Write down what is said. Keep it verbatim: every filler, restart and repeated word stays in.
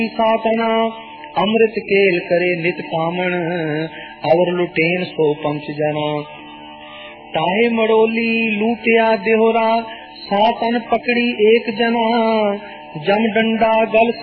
सातना अमृत केल करे नित कामण, और लुटेन सो पंच जना। ताहे मड़ोली लूटिया देहोरा, सातन पकड़ी एक जना, जम डंडा गल